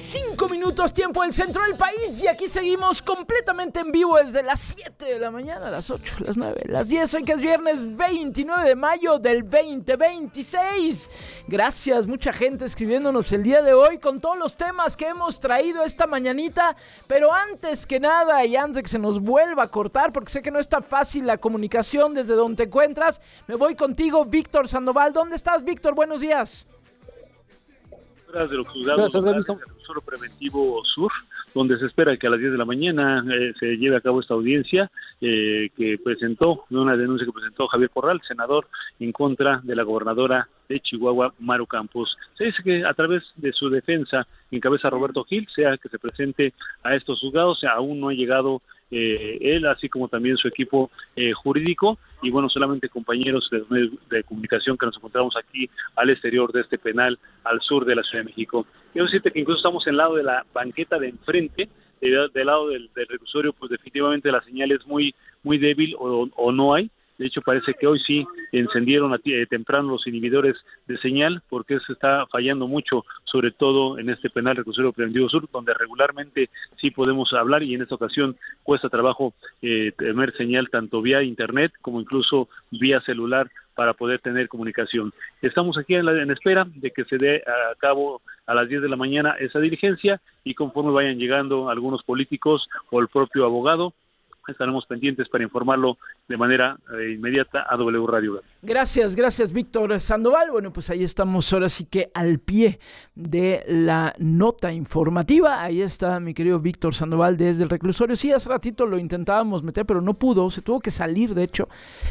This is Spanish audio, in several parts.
5 minutos, tiempo del centro del país, y aquí seguimos completamente en vivo desde las 7 de la mañana, las 8, las 9, las 10, hoy que es viernes 29 de mayo del 2026. Gracias, mucha gente escribiéndonos el día de hoy con todos los temas que hemos traído esta mañanita, pero antes que nada y antes de que se nos vuelva a cortar, porque sé que no está fácil la comunicación desde donde te encuentras, me voy contigo, Víctor Sandoval. ¿Dónde estás, Víctor? Buenos días. De los juzgados del reclusorio preventivo sur, donde se espera que a las 10 de la mañana se lleve a cabo esta audiencia que presentó, una denuncia que presentó Javier Corral, senador, en contra de la gobernadora de Chihuahua, Maru Campos. Se dice que a través de su defensa, en cabeza Roberto Gil, sea que se presente a estos juzgados. Aún no ha llegado él, así como también su equipo jurídico, y bueno, solamente compañeros de medios de comunicación que nos encontramos aquí al exterior de este penal, al sur de la Ciudad de México. Quiero decirte que incluso estamos en el lado de la banqueta de enfrente, del lado del reclusorio, pues definitivamente la señal es muy débil o no hay. De hecho, parece que hoy sí encendieron temprano los inhibidores de señal, porque se está fallando mucho, sobre todo en este penal reclusorio preventivo sur, donde regularmente sí podemos hablar, y en esta ocasión cuesta trabajo tener señal tanto vía internet como incluso vía celular para poder tener comunicación. Estamos aquí en espera de que se dé a cabo a las 10 de la mañana esa diligencia, y conforme vayan llegando algunos políticos o el propio abogado, estaremos pendientes para informarlo de manera inmediata a W Radio. Gracias, Víctor Sandoval. Bueno, pues ahí estamos ahora sí que al pie de la nota informativa. Ahí está mi querido Víctor Sandoval desde el reclusorio. Sí, hace ratito lo intentábamos meter, pero no pudo. Se tuvo que salir, de hecho.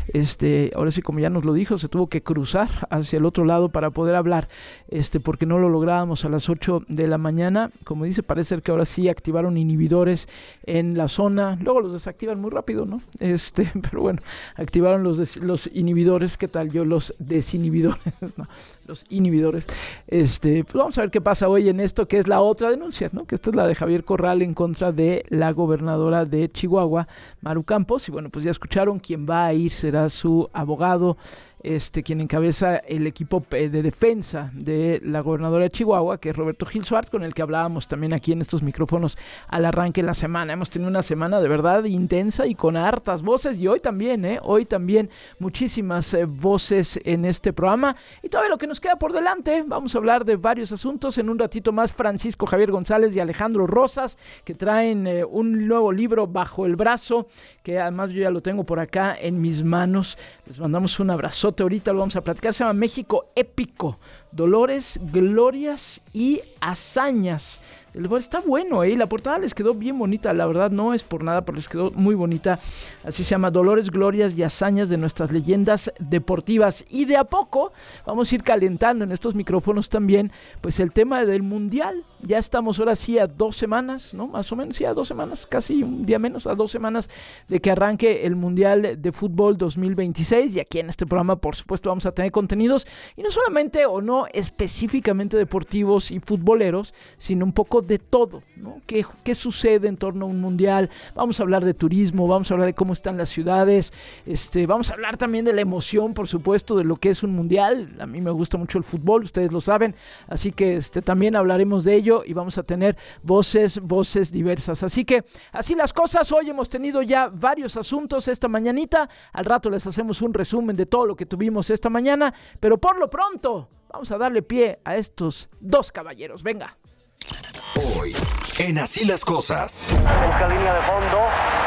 Ahora sí, como ya nos lo dijo, se tuvo que cruzar hacia el otro lado para poder hablar, porque no lo lográbamos a las 8 de la mañana. Como dice, parece ser que ahora sí activaron inhibidores en la zona. Luego los desactivan muy rápido, ¿no? Pero bueno, activaron los inhibidores. ¿Qué tal yo los desinhibidores? No, los inhibidores. Pues vamos a ver qué pasa hoy en esto, que es la otra denuncia, ¿no? Que esta es la de Javier Corral en contra de la gobernadora de Chihuahua, Maru Campos. Y bueno, pues ya escucharon, quien va a ir será su abogado, quien encabeza el equipo de defensa de la gobernadora de Chihuahua, que es Roberto Gil Suárez, con el que hablábamos también aquí en estos micrófonos al arranque de la semana. Hemos tenido una semana de verdad intensa y con hartas voces, y hoy también muchísimas voces en este programa, y todavía lo que nos queda por delante. Vamos a hablar de varios asuntos. En un ratito más, Francisco Javier González y Alejandro Rosas, que traen un nuevo libro bajo el brazo, que además yo ya lo tengo por acá en mis manos. Les mandamos un abrazote, ahorita lo vamos a platicar. Se llama México Épico: Dolores, Glorias y Hazañas. Está bueno, la portada les quedó bien bonita, la verdad no es por nada, pero les quedó muy bonita. Así se llama: Dolores, Glorias y Hazañas de nuestras leyendas deportivas. Y de a poco vamos a ir calentando en estos micrófonos también, pues el tema del Mundial. Ya estamos ahora sí a 2 semanas, ¿no? Más o menos, sí, a 2 semanas, casi un día menos, a 2 semanas de que arranque el Mundial de Fútbol 2026. Y aquí en este programa, por supuesto, vamos a tener contenidos, y no solamente o no específicamente deportivos y futboleros, sino un poco de todo, ¿no? ¿Qué sucede en torno a un mundial? Vamos a hablar de turismo, vamos a hablar de cómo están las ciudades, vamos a hablar también de la emoción, por supuesto, de lo que es un mundial. A mí me gusta mucho el fútbol, ustedes lo saben, así que también hablaremos de ello, y vamos a tener voces diversas. Así que así las cosas. Hoy hemos tenido ya varios asuntos esta mañanita. Al rato les hacemos un resumen de todo lo que tuvimos esta mañana, pero por lo pronto vamos a darle pie a estos 2 caballeros. Venga. Hoy, en Así las Cosas. Busca línea de fondo,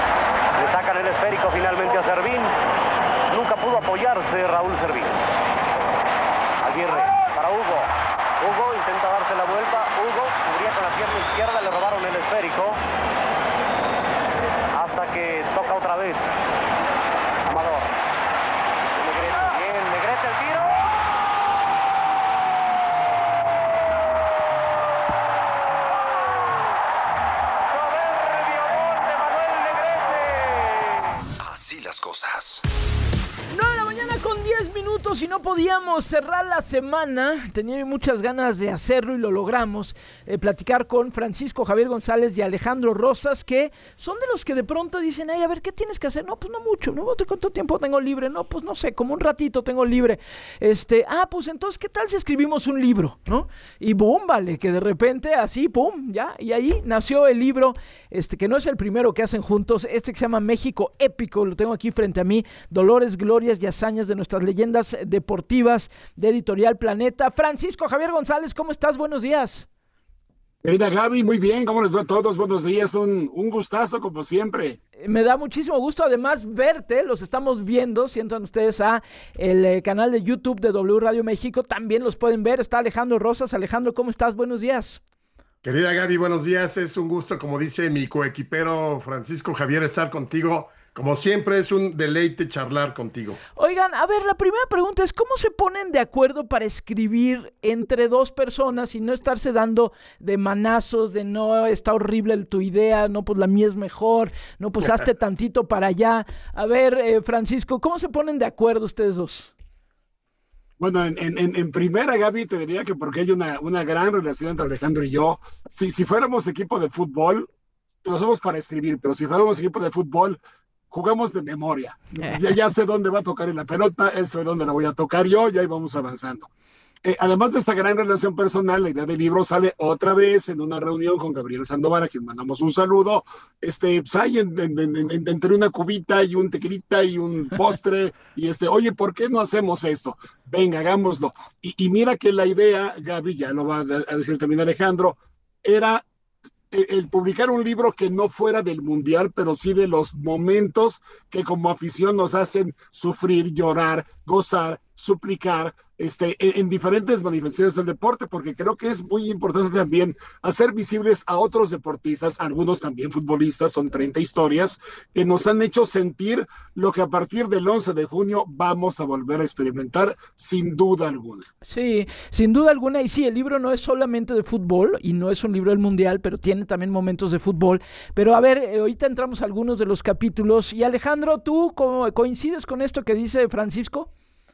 le sacan el esférico finalmente a Servín. Nunca pudo apoyarse Raúl Servín. Aguirre para Hugo. Hugo intenta darse la vuelta. Hugo cubría con la pierna izquierda, le robaron el esférico. Hasta que toca otra vez Amador. Negrete, bien, Negrete el tiro. Así las cosas. 9 de la mañana con 10 minutos. queríamos y no podíamos cerrar la semana, tenía muchas ganas de hacerlo y lo logramos, platicar con Francisco Javier González y Alejandro Rosas, que son de los que de pronto dicen, ay, a ver, ¿qué tienes que hacer? No, pues no mucho, ¿no? ¿Cuánto tiempo tengo libre? No, pues no sé, como un ratito tengo libre. Pues entonces, ¿qué tal si escribimos un libro? ¿No? Y boom, vale, que de repente así, pum, ya, y ahí nació el libro, que no es el primero que hacen juntos, que se llama México Épico, lo tengo aquí frente a mí, Dolores, Glorias y Hazañas de nuestras leyendas deportivas de Editorial Planeta. Francisco Javier González, ¿cómo estás? Buenos días. Querida Gaby, muy bien, ¿cómo les va a todos? Buenos días, un gustazo como siempre. Me da muchísimo gusto además verte, los estamos viendo, si entran ustedes a el canal de YouTube de W Radio México, también los pueden ver, está Alejandro Rosas. Alejandro, ¿cómo estás? Buenos días. Querida Gaby, buenos días, es un gusto, como dice mi coequipero Francisco Javier, estar contigo. Como siempre, es un deleite charlar contigo. Oigan, a ver, la primera pregunta es, ¿cómo se ponen de acuerdo para escribir entre dos personas y no estarse dando de manazos, de no, está horrible tu idea, no, pues la mía es mejor, no, pues hazte tantito para allá? A ver, Francisco, ¿cómo se ponen de acuerdo ustedes dos? Bueno, en primera, Gaby, te diría que porque hay una gran relación entre Alejandro y yo. Si fuéramos equipo de fútbol, lo somos para escribir, pero si fuéramos equipo de fútbol, jugamos de memoria. Ya sé dónde va a tocar en la pelota, él sabe dónde la voy a tocar yo, y ahí vamos avanzando. Además de esta gran relación personal, la idea del libro sale otra vez en una reunión con Gabriel Sandoval, a quien mandamos un saludo. Pues hay entre una cubita y un tequilita y un postre, y oye, ¿por qué no hacemos esto? Venga, hagámoslo. Y mira que la idea, Gaby, ya lo va a decir también Alejandro, era el publicar un libro que no fuera del mundial, pero sí de los momentos que como afición nos hacen sufrir, llorar, gozar, suplicar, en diferentes manifestaciones del deporte, porque creo que es muy importante también hacer visibles a otros deportistas, algunos también futbolistas, son 30 historias, que nos han hecho sentir lo que a partir del 11 de junio vamos a volver a experimentar, sin duda alguna. Sí, sin duda alguna, y sí, el libro no es solamente de fútbol, y no es un libro del mundial, pero tiene también momentos de fútbol. Pero a ver, ahorita entramos a algunos de los capítulos, y Alejandro, ¿tú coincides con esto que dice Francisco?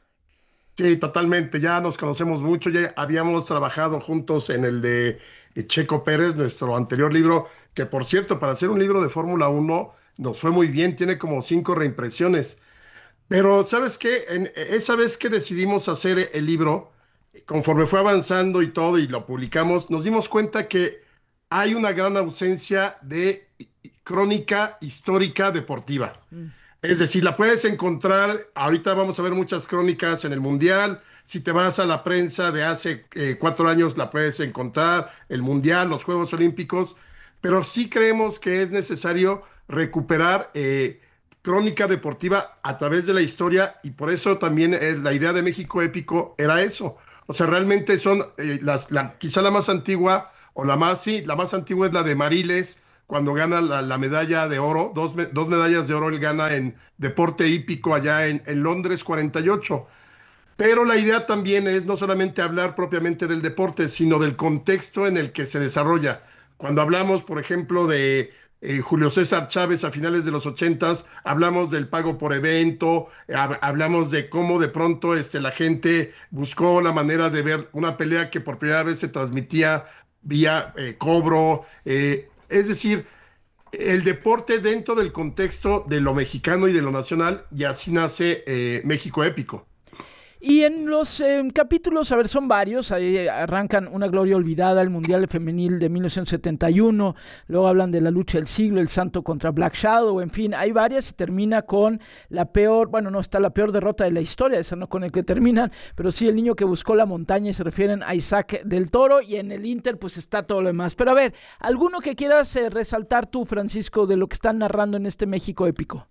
Sí, totalmente, ya nos conocemos mucho, ya habíamos trabajado juntos en el de Checo Pérez, nuestro anterior libro, que por cierto, para hacer un libro de Fórmula 1 nos fue muy bien, tiene como 5 reimpresiones. Pero ¿sabes qué? Esa vez que decidimos hacer el libro, conforme fue avanzando y todo y lo publicamos, nos dimos cuenta que hay una gran ausencia de crónica histórica deportiva. Es decir, la puedes encontrar, ahorita vamos a ver muchas crónicas en el Mundial, si te vas a la prensa de hace 4 años la puedes encontrar, el Mundial, los Juegos Olímpicos, pero sí creemos que es necesario recuperar crónica deportiva a través de la historia, y por eso también la idea de México Épico era eso. O sea, realmente son quizá la más antigua, o la más antigua es la de Mariles, cuando gana la medalla de oro, dos medallas de oro él gana en deporte hípico allá en Londres 48. Pero la idea también es no solamente hablar propiamente del deporte, sino del contexto en el que se desarrolla. Cuando hablamos, por ejemplo, de Julio César Chávez a finales de los 80s, hablamos del pago por evento, hablamos de cómo de pronto la gente buscó la manera de ver una pelea que por primera vez se transmitía vía cobro, es decir, el deporte dentro del contexto de lo mexicano y de lo nacional, y así nace México Épico. Y en los capítulos, a ver, son varios, ahí arrancan Una Gloria Olvidada, el Mundial Femenil de 1971, luego hablan de la lucha del siglo, el Santo contra Black Shadow, en fin, hay varias, y termina con la peor, bueno, no está la peor derrota de la historia, esa no con el que terminan, pero sí El niño que buscó la montaña, y se refieren a Isaac del Toro, y en el Inter pues está todo lo demás. Pero a ver, ¿alguno que quieras resaltar tú, Francisco, de lo que están narrando en este México Épico?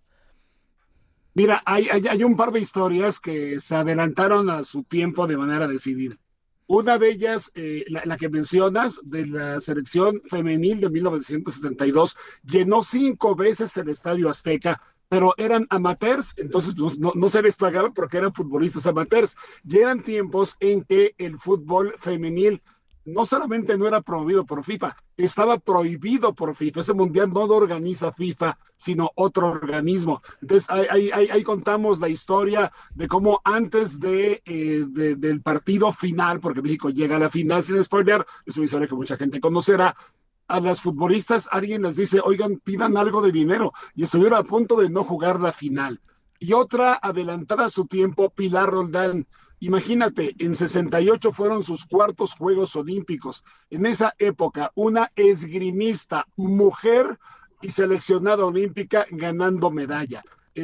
Mira, hay un par de historias que se adelantaron a su tiempo de manera decidida. Una de ellas, la que mencionas, de la selección femenil de 1972, llenó 5 veces el Estadio Azteca, pero eran amateurs, entonces no se les pagaba porque eran futbolistas amateurs. Y eran tiempos en que el fútbol femenil no solamente no era promovido por FIFA, estaba prohibido por FIFA. Ese mundial no lo organiza FIFA, sino otro organismo. Entonces, ahí contamos la historia de cómo antes del partido final, porque México llega a la final sin spoiler, es una historia que mucha gente conocerá. A las futbolistas alguien les dice, oigan, pidan algo de dinero, y estuvieron a punto de no jugar la final. Y otra adelantada a su tiempo, Pilar Roldán. Imagínate, en 68 fueron sus cuartos Juegos Olímpicos. En esa época, una esgrimista, mujer y seleccionada olímpica ganando medalla.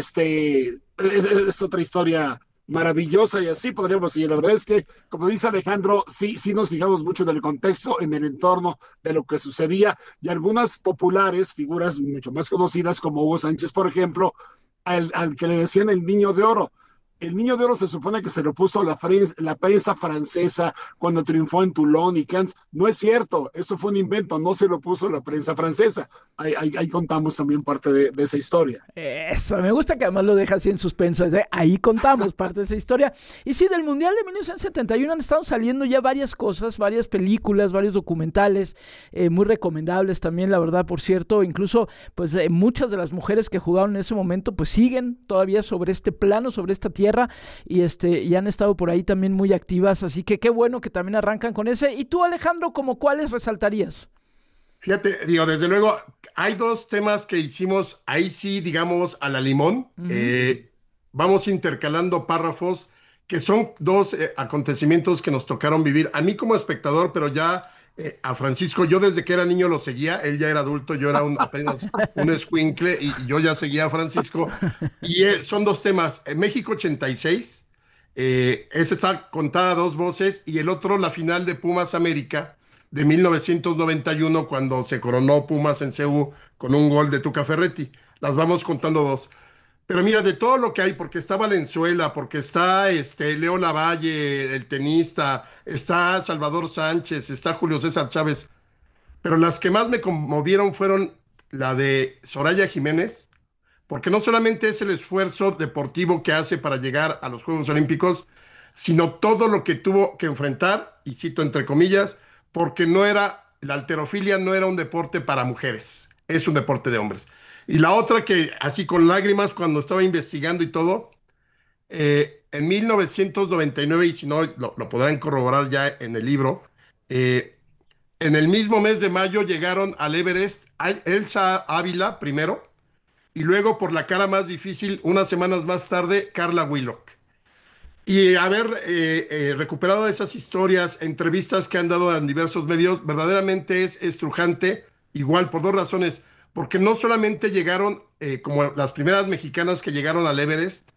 Es otra historia maravillosa, y así podríamos seguir. La verdad es que, como dice Alejandro, sí nos fijamos mucho en el contexto, en el entorno de lo que sucedía, y algunas populares, figuras mucho más conocidas como Hugo Sánchez, por ejemplo, al que le decían el Niño de Oro. El Niño de Oro se supone que se lo puso la prensa francesa cuando triunfó en Toulon y Cannes. No es cierto, eso fue un invento, no se lo puso la prensa francesa. Ahí contamos también parte de esa historia. Eso, me gusta que además lo deja así en suspenso. Ahí contamos parte de esa historia. Y sí, del Mundial de 1971 han estado saliendo ya varias cosas, varias películas, varios documentales, muy recomendables también, la verdad, por cierto. Incluso, pues, muchas de las mujeres que jugaron en ese momento, pues, siguen todavía sobre este plano, sobre esta tierra, y han estado por ahí también muy activas, así que qué bueno que también arrancan con ese. ¿Y tú, Alejandro, como cuáles resaltarías? Fíjate, digo, desde luego, hay dos temas que hicimos, ahí sí, digamos, a la limón. Vamos intercalando párrafos, que son dos acontecimientos que nos tocaron vivir. A mí como espectador, pero ya a Francisco, yo desde que era niño lo seguía, él ya era adulto, yo era apenas un escuincle, y yo ya seguía a Francisco. Y son dos temas, México 86, ese está contada a dos voces, y el otro, la final de Pumas América, de 1991, cuando se coronó Pumas en CU con un gol de Tuca Ferretti. Las vamos contando dos. Pero mira, de todo lo que hay, porque está Valenzuela, porque está Leo Lavalle, el tenista, está Salvador Sánchez, está Julio César Chávez, pero las que más me conmovieron fueron la de Soraya Jiménez, porque no solamente es el esfuerzo deportivo que hace para llegar a los Juegos Olímpicos, sino todo lo que tuvo que enfrentar, y cito entre comillas, porque la halterofilia no era un deporte para mujeres, es un deporte de hombres. Y la otra que, así con lágrimas, cuando estaba investigando y todo, en 1999, y si no, lo podrán corroborar ya en el libro, en el mismo mes de mayo llegaron al Everest Elsa Ávila primero, y luego, por la cara más difícil, unas semanas más tarde, Carla Willock. Y haber recuperado esas historias, entrevistas que han dado en diversos medios, verdaderamente es estrujante, igual por dos razones. Porque no solamente llegaron, como las primeras mexicanas que llegaron al Everest,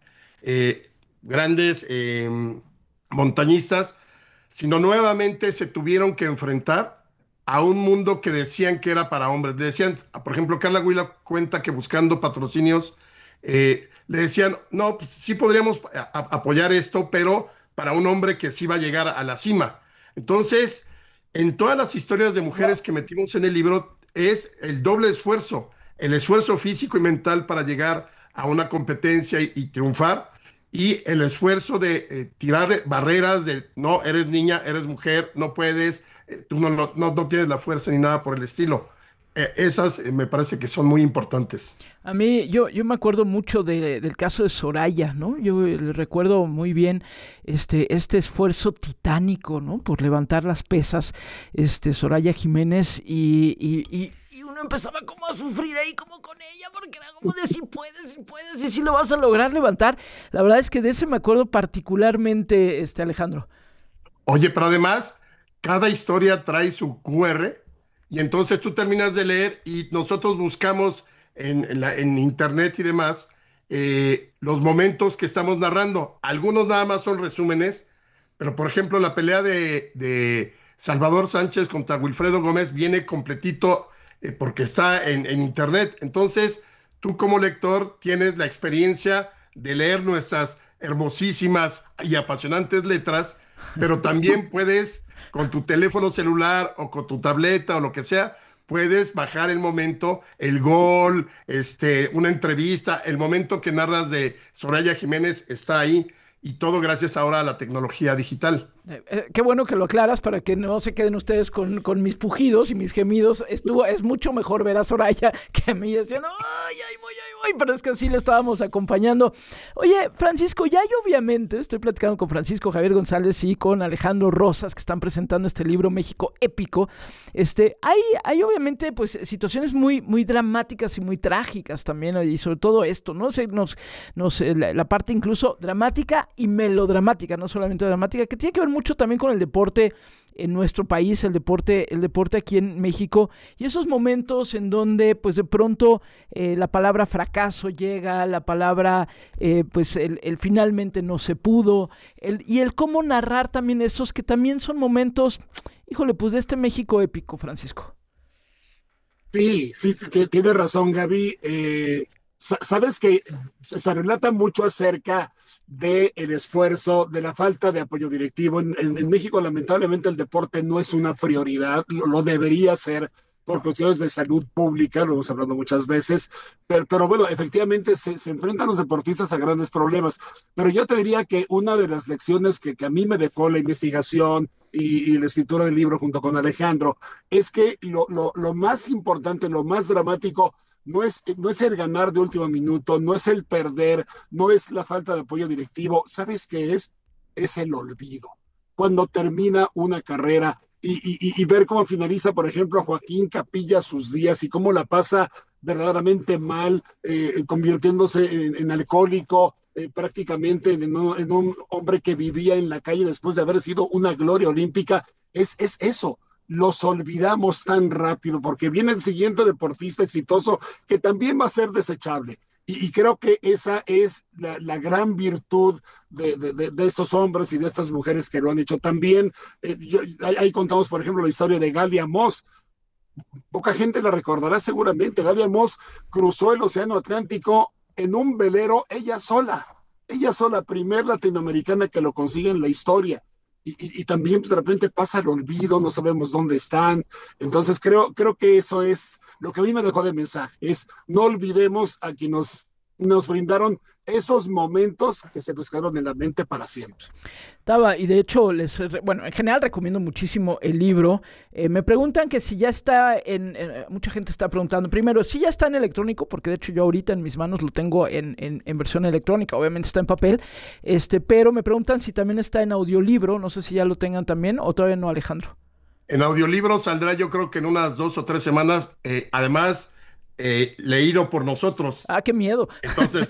grandes montañistas, sino nuevamente se tuvieron que enfrentar a un mundo que decían que era para hombres. Decían, por ejemplo, Carla Huila cuenta que buscando patrocinios, le decían, no, pues sí podríamos apoyar esto, pero para un hombre que sí va a llegar a la cima. Entonces, en todas las historias de mujeres que metimos en el libro, es el doble esfuerzo, el esfuerzo físico y mental para llegar a una competencia y triunfar, y el esfuerzo de tirar barreras de, no, eres niña, eres mujer, no puedes, tú no tienes la fuerza ni nada por el estilo. Esas me parece que son muy importantes. A mí, yo me acuerdo mucho del caso de Soraya, ¿no? Yo recuerdo muy bien este esfuerzo titánico, ¿no? Por levantar las pesas, Soraya Jiménez, y uno empezaba como a sufrir ahí como con ella, porque era como de si puedes, y si lo vas a lograr levantar. La verdad es que de ese me acuerdo particularmente, Alejandro. Oye, pero además, cada historia trae su QR, y entonces tú terminas de leer y nosotros buscamos en internet y demás los momentos que estamos narrando. Algunos nada más son resúmenes, pero por ejemplo la pelea de Salvador Sánchez contra Wilfredo Gómez viene completito porque está en internet. Entonces tú como lector tienes la experiencia de leer nuestras hermosísimas y apasionantes letras, pero también puedes, con tu teléfono celular o con tu tableta o lo que sea, puedes bajar el momento, el gol, una entrevista, el momento que narras de Soraya Jiménez está ahí, y todo gracias ahora a la tecnología digital. Qué bueno que lo aclaras para que no se queden ustedes con mis pujidos y mis gemidos. Es mucho mejor ver a Soraya que a mí diciendo, ¡ay, ahí voy! Pero es que así le estábamos acompañando. Oye, Francisco, ya hay obviamente, estoy platicando con Francisco Javier González y con Alejandro Rosas, que están presentando este libro México Épico. Hay obviamente pues situaciones muy, muy dramáticas y muy trágicas también, y sobre todo esto, ¿no? La parte incluso dramática y melodramática, no solamente dramática, que tiene que ver mucho también con el deporte en nuestro país, el deporte aquí en México, y esos momentos en donde pues de pronto la palabra fracaso llega, la palabra pues el finalmente no se pudo, y el cómo narrar también esos que también son momentos, híjole, pues de este México épico, Francisco. Sí, tiene razón, Gaby. Sabes que se relata mucho acerca del esfuerzo, de la falta de apoyo directivo. En México, lamentablemente, el deporte no es una prioridad, lo debería ser por cuestiones de salud pública, lo hemos hablado muchas veces, pero bueno, efectivamente se enfrentan los deportistas a grandes problemas. Pero yo te diría que una de las lecciones que a mí me dejó la investigación y la escritura del libro junto con Alejandro es que lo más importante, lo más dramático, no es el ganar de último minuto, no es el perder, no es la falta de apoyo directivo. ¿Sabes qué es? Es el olvido. Cuando termina una carrera y ver cómo finaliza, por ejemplo, Joaquín Capilla sus días y cómo la pasa verdaderamente mal, convirtiéndose en alcohólico, prácticamente en un hombre que vivía en la calle después de haber sido una gloria olímpica. Es eso. Los olvidamos tan rápido porque viene el siguiente deportista exitoso que también va a ser desechable. Y creo que esa es la gran virtud de estos hombres y de estas mujeres que lo han hecho también. Ahí contamos, por ejemplo, la historia de Galia Moss. Poca gente la recordará seguramente. Galia Moss cruzó el Océano Atlántico en un velero, ella sola, primer latinoamericana que lo consigue en la historia. Y también pues, de repente pasa el olvido, no sabemos dónde están. Entonces creo que eso es lo que a mí me dejó de mensaje, es no olvidemos a quienes nos brindaron esos momentos que se nos quedaron en la mente para siempre. Y de hecho, en general recomiendo muchísimo el libro. Me preguntan que si ya está mucha gente está preguntando, primero, si ya está en electrónico, porque de hecho yo ahorita en mis manos lo tengo en versión electrónica, obviamente está en papel, pero me preguntan si también está en audiolibro, no sé si ya lo tengan también, o todavía no, Alejandro. En audiolibro saldrá yo creo que en unas 2 o 3 semanas, además leído por nosotros. ¡Ah, qué miedo! Entonces,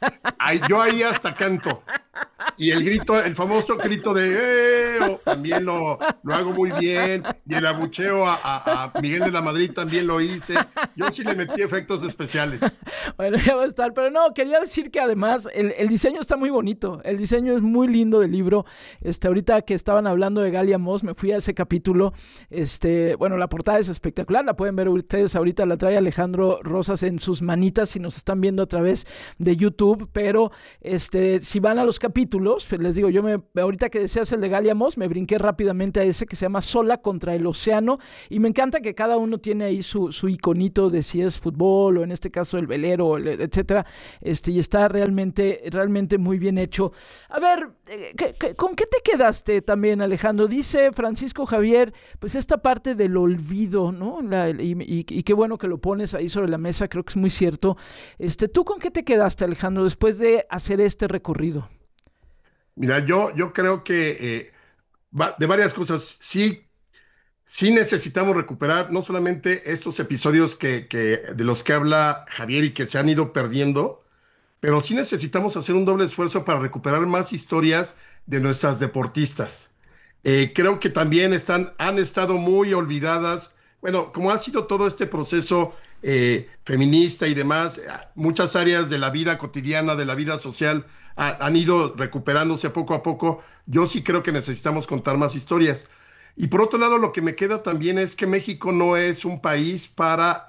yo ahí hasta canto. Y el famoso grito de también lo hago muy bien. Y el abucheo a Miguel de la Madrid también lo hice. Yo sí le metí efectos especiales. Bueno, ya va a estar. Pero no, quería decir que además el diseño está muy bonito. El diseño es muy lindo del libro. Ahorita que estaban hablando de Galia Moss, me fui a ese capítulo. Bueno, la portada es espectacular. La pueden ver ustedes ahorita. La trae Alejandro Rosas en sus manitas si nos están viendo a través de YouTube. Pero si van a los capítulos, pues les digo, ahorita que decías el de Galia Moss, me brinqué rápidamente a ese que se llama Sola contra el Océano, y me encanta que cada uno tiene ahí su iconito de si es fútbol o en este caso el velero, etcétera, y está realmente muy bien hecho. A ver, ¿con qué te quedaste también, Alejandro? Dice Francisco Javier, pues esta parte del olvido, ¿no? Y qué bueno que lo pones ahí sobre la mesa, creo que es muy cierto. ¿Tú con qué te quedaste, Alejandro, después de hacer este recorrido? Mira, yo creo que de varias cosas, sí necesitamos recuperar no solamente estos episodios de los que habla Javier y que se han ido perdiendo, pero sí necesitamos hacer un doble esfuerzo para recuperar más historias de nuestras deportistas. Creo que también han estado muy olvidadas. Bueno, como ha sido todo este proceso feminista y demás, muchas áreas de la vida cotidiana, de la vida social, han ido recuperándose poco a poco. Yo sí creo que necesitamos contar más historias. Y por otro lado, lo que me queda también es que México no es un país para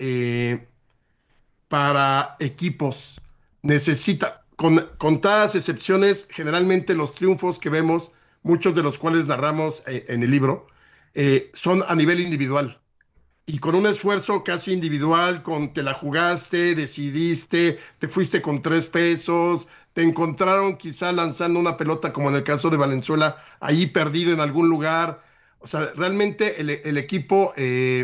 equipos. Necesita, con contadas excepciones, generalmente los triunfos que vemos, muchos de los cuales narramos en el libro, son a nivel individual. y con un esfuerzo casi individual, te la jugaste, decidiste, te fuiste con 3 pesos, te encontraron quizá lanzando una pelota como en el caso de Valenzuela, ahí perdido en algún lugar. O sea, realmente el equipo,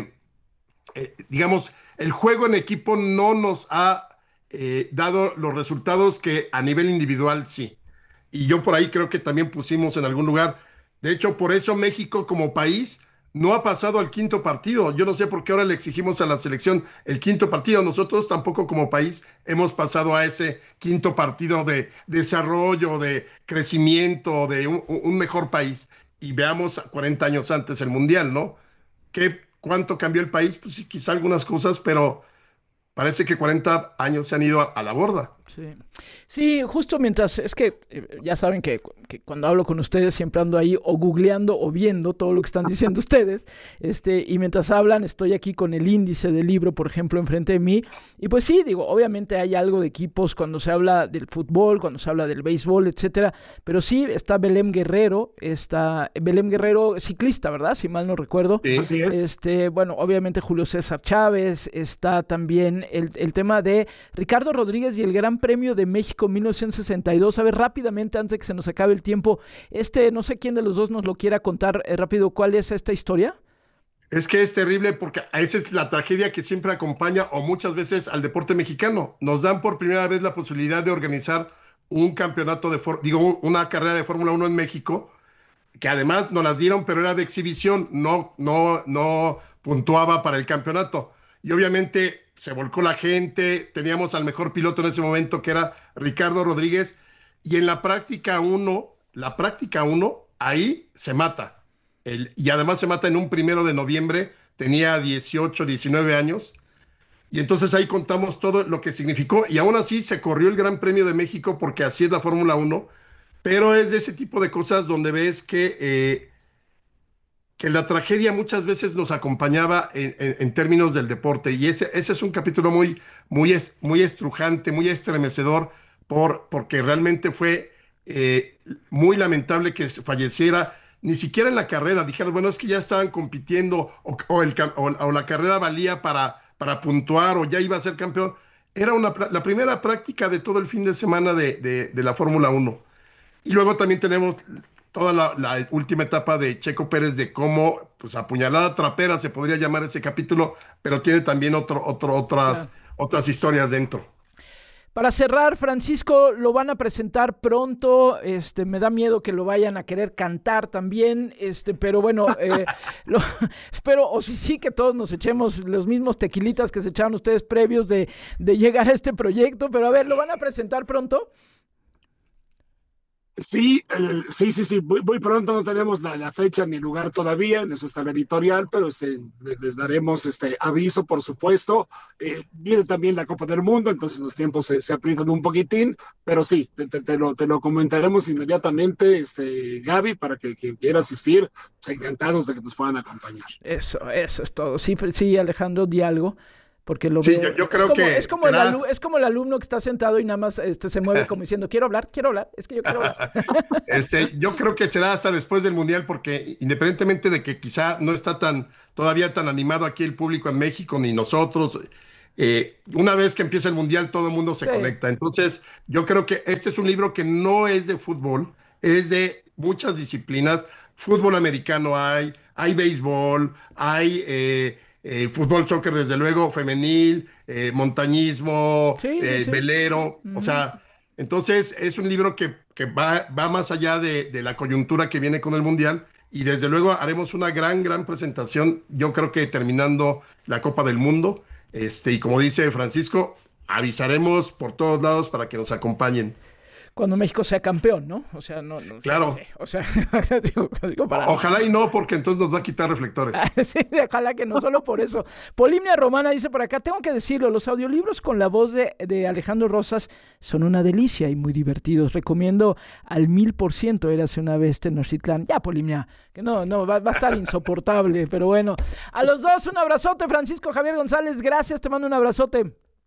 digamos, el juego en equipo no nos ha dado los resultados que a nivel individual sí. Y yo por ahí creo que también pusimos en algún lugar. De hecho, por eso México como país no ha pasado al quinto partido. Yo no sé por qué ahora le exigimos a la selección el quinto partido. Nosotros tampoco como país hemos pasado a ese quinto partido de desarrollo, de crecimiento, de un mejor país. Y veamos 40 años antes el Mundial, ¿no? ¿Cuánto cambió el país? Pues sí, quizá algunas cosas, pero parece que 40 años se han ido a la borda. Sí. Sí, justo mientras, es que ya saben que cuando hablo con ustedes siempre ando ahí o googleando o viendo todo lo que están diciendo ustedes, y mientras hablan estoy aquí con el índice del libro, por ejemplo, enfrente de mí, y pues sí, digo, obviamente hay algo de equipos cuando se habla del fútbol, cuando se habla del béisbol, etcétera, pero sí está Belém Guerrero ciclista, ¿verdad? Si mal no recuerdo. Sí, así es. Bueno, obviamente Julio César Chávez, está también el tema de Ricardo Rodríguez y el Gran Premio de México 1962. A ver, rápidamente, antes de que se nos acabe el tiempo, no sé quién de los dos nos lo quiera contar rápido, ¿cuál es esta historia? Es que es terrible porque esa es la tragedia que siempre acompaña o muchas veces al deporte mexicano. Nos dan por primera vez la posibilidad de organizar un campeonato una carrera de Fórmula 1 en México, que además nos las dieron, pero era de exhibición, no puntuaba para el campeonato. Y obviamente se volcó la gente, teníamos al mejor piloto en ese momento, que era Ricardo Rodríguez, y en la práctica 1, ahí se mata. Y además se mata en un 1 de noviembre, tenía 18, 19 años, y entonces ahí contamos todo lo que significó, y aún así se corrió el Gran Premio de México, porque así es la Fórmula 1, pero es de ese tipo de cosas donde ves que la tragedia muchas veces nos acompañaba en términos del deporte. Y ese es un capítulo muy estrujante, muy estremecedor, porque realmente fue muy lamentable que falleciera. Ni siquiera en la carrera. Dijeron, bueno, es que ya estaban compitiendo o la carrera valía para puntuar o ya iba a ser campeón. Era la primera práctica de todo el fin de semana de la Fórmula 1. Y luego también tenemos toda la última etapa de Checo Pérez, de cómo, pues, apuñalada trapera se podría llamar ese capítulo, pero tiene también otras historias dentro. Para cerrar, Francisco, lo van a presentar pronto, me da miedo que lo vayan a querer cantar también, pero bueno, espero, o sí, que todos nos echemos los mismos tequilitas que se echaron ustedes previos de llegar a este proyecto, pero a ver, ¿lo van a presentar pronto? Sí, muy pronto. No tenemos la fecha ni el lugar todavía, en eso está la editorial, pero les daremos aviso, por supuesto. Viene también la Copa del Mundo, entonces los tiempos se aprietan un poquitín, pero sí, te lo comentaremos inmediatamente, Gaby, para que quien quiera asistir, pues encantados de que nos puedan acompañar. Eso es todo. Sí, Alejandro, di algo. Porque lo sí, veo. Yo creo que es como el alumno que está sentado y nada más se mueve como diciendo, quiero hablar, es que yo quiero hablar. Yo creo que será hasta después del Mundial, porque independientemente de que quizá no está todavía tan animado aquí el público en México, ni nosotros, una vez que empieza el Mundial todo el mundo se conecta. Entonces, yo creo que este es un libro que no es de fútbol, es de muchas disciplinas. Fútbol americano hay béisbol, hay fútbol, soccer, desde luego, femenil, montañismo, velero, o sea, entonces es un libro que va más allá de la coyuntura que viene con el Mundial, y desde luego haremos una gran presentación, yo creo que terminando la Copa del Mundo, y como dice Francisco, avisaremos por todos lados para que nos acompañen. Cuando México sea campeón, ¿no? O sea, no claro. Sé. O sea, digo ojalá y no, porque entonces nos va a quitar reflectores. Sí, ojalá que no, solo por eso. Polimnia Romana dice por acá, tengo que decirlo, los audiolibros con la voz de Alejandro Rosas son una delicia y muy divertidos. Recomiendo al 1000%, Érase una vez Tenochtitlán. Ya, Polimnia, que no, va a estar insoportable, pero bueno. A los dos, un abrazote, Francisco Javier González, gracias, te mando un abrazote.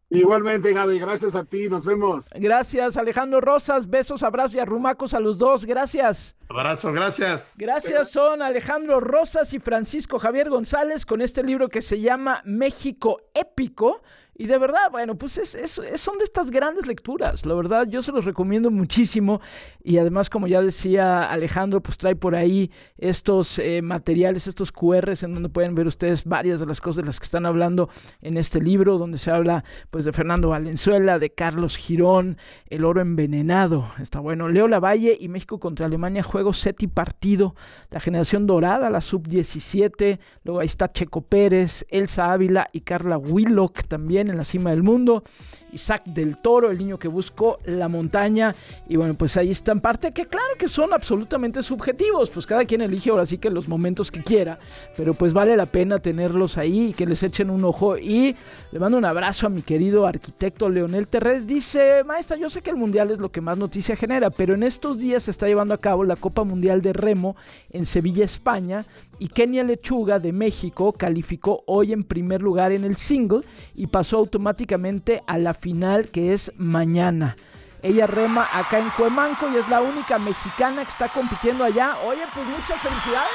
Igualmente, Gaby, gracias a ti, nos vemos. Gracias, Alejandro Rosas, besos, abrazos y arrumacos a los dos, gracias. Abrazo, gracias. Gracias, son Alejandro Rosas y Francisco Javier González con este libro que se llama México Épico. Y de verdad, bueno, pues son de estas grandes lecturas, la verdad, yo se los recomiendo muchísimo. Y además, como ya decía Alejandro, pues trae por ahí estos materiales, estos QRs, en donde pueden ver ustedes varias de las cosas de las que están hablando en este libro, donde se habla pues de Fernando Valenzuela, de Carlos Girón, el oro envenenado, está bueno, Leo Lavalle y México contra Alemania, juego, set y partido, la generación dorada, la sub-17, luego ahí está Checo Pérez, Elsa Ávila y Carla Willock también en la cima del mundo, Isaac del Toro, el niño que buscó la montaña, y bueno, pues ahí está en parte que claro que son absolutamente subjetivos, pues cada quien elige ahora sí que los momentos que quiera, pero pues vale la pena tenerlos ahí y que les echen un ojo. Y le mando un abrazo a mi querido arquitecto Leonel Terrés, dice: maestra, yo sé que el mundial es lo que más noticia genera, pero en estos días se está llevando a cabo la Copa Mundial de Remo en Sevilla, España, y Kenia Lechuga de México calificó hoy en primer lugar en el single y pasó automáticamente a la final, que es mañana. Ella rema acá en Cuemanco y es la única mexicana que está compitiendo allá. Oye, pues muchas felicidades,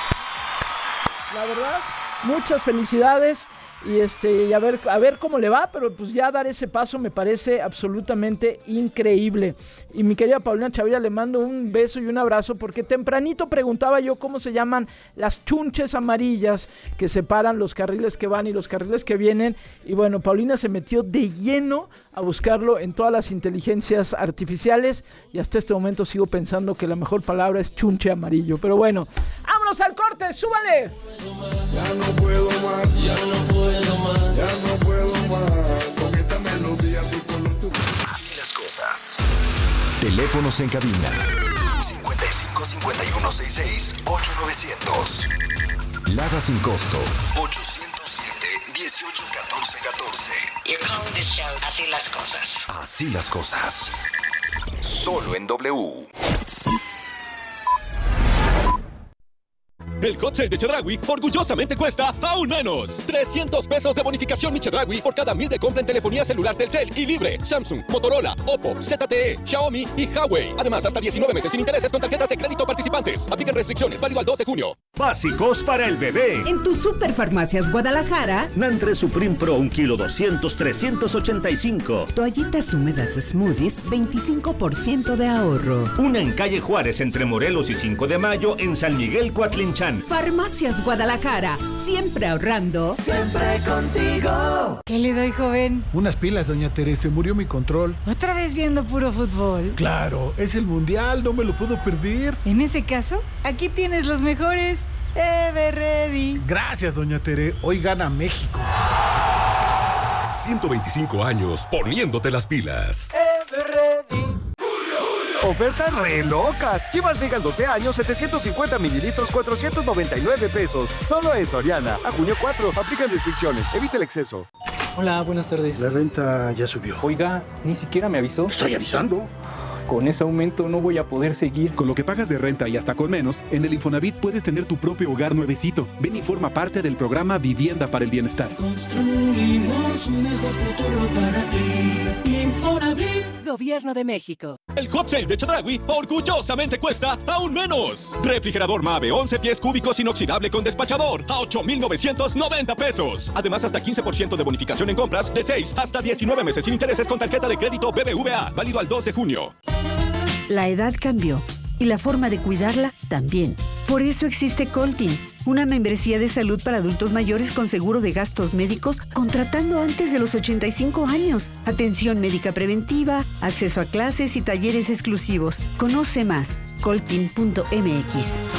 la verdad, muchas felicidades. Y a ver cómo le va, pero pues ya dar ese paso me parece absolutamente increíble. Y mi querida Paulina Chavira, le mando un beso y un abrazo, porque tempranito preguntaba yo cómo se llaman las chunches amarillas que separan los carriles que van y los carriles que vienen. Y bueno, Paulina se metió de lleno a buscarlo en todas las inteligencias artificiales y hasta este momento sigo pensando que la mejor palabra es chunche amarillo. Pero bueno, vámonos al corte, súbale. Ya no puedo más, ya no puedo más, ya no puedo más. Con esta melodía tu color, tu... Así las cosas. Teléfonos en cabina: 55 51 66 8900. Lada sin costo: 807 18 14 14. You're calling this show Así las cosas. Así las cosas. Solo en W. El hot sale de Chedraui orgullosamente cuesta aún menos. 300 pesos de bonificación Mi Chedraui por cada 1000 de compra en telefonía celular Telcel y libre. Samsung, Motorola, Oppo, ZTE, Xiaomi y Huawei. Además, hasta 19 meses sin intereses con tarjetas de crédito participantes. Aplican restricciones, válido al 2 de junio. Básicos para el bebé. En tu Superfarmacias Guadalajara. Nantre Supreme Pro 1 kilo 200, 385. Toallitas húmedas Smoothies, 25% de ahorro. Una en calle Juárez entre Morelos y 5 de Mayo en San Miguel Coatlinchan. Farmacias Guadalajara, siempre ahorrando, siempre contigo. ¿Qué le doy, joven? Unas pilas, doña Teresa, murió mi control. ¿Otra vez viendo puro fútbol? Claro, es el mundial, no me lo puedo perder. En ese caso, aquí tienes los mejores. Everready. Gracias, doña Tere, hoy gana México. 125 años poniéndote las pilas. Everready. Ofertas re locas. Chivas Regal 12 años, 750 mililitros, 499 pesos. Solo en Soriana. A junio 4. Aplican restricciones. Evita el exceso. Hola, buenas tardes. La renta ya subió. Oiga, ni siquiera me avisó. Estoy avisando. Con ese aumento no voy a poder seguir. Con lo que pagas de renta y hasta con menos, en el Infonavit puedes tener tu propio hogar nuevecito. Ven y forma parte del programa Vivienda para el Bienestar. Construimos un mejor futuro para ti. Infonavit. Gobierno de México. El hot sale de Chedraui orgullosamente cuesta aún menos. Refrigerador Mave 11 pies cúbicos inoxidable con despachador a 8,990 pesos. Además, hasta 15% de bonificación en compras de 6 hasta 19 meses sin intereses con tarjeta de crédito BBVA. Válido al 2 de junio. La edad cambió y la forma de cuidarla también. Por eso existe Coltin, una membresía de salud para adultos mayores con seguro de gastos médicos contratando antes de los 85 años. Atención médica preventiva, acceso a clases y talleres exclusivos. Conoce más, coltin.mx.